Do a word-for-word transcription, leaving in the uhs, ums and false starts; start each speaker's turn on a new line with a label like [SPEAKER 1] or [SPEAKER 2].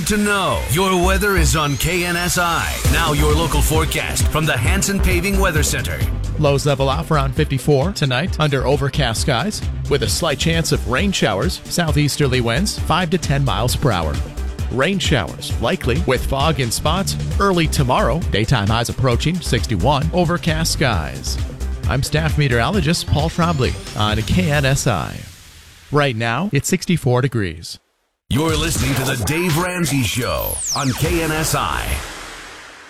[SPEAKER 1] need to know. Your weather is on K N S I. Now your local forecast from the Hanson Paving Weather Center.
[SPEAKER 2] Lows level off around fifty-four tonight under overcast skies with a slight chance of rain showers, southeasterly winds five to ten miles per hour. Rain showers likely with fog in spots early tomorrow. Daytime highs approaching sixty-one. Overcast skies. I'm staff meteorologist Paul Trombley on K N S I. Right now, it's sixty-four degrees.
[SPEAKER 1] You're listening to the Dave Ramsey Show on K N S I.